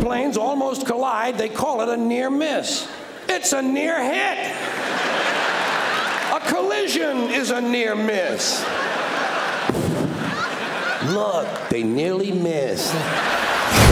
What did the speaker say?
airplanes almost collide, they call it a near miss. It's a near hit. A collision is a near miss. Look, they nearly missed.